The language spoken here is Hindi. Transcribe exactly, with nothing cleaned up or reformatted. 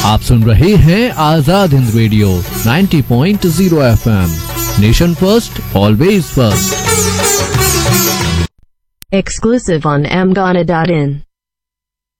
आप सुन रहे हैं आजाद हिंद रेडियो नब्बे point zero F M, nation first always first. Exclusive on m gana dot in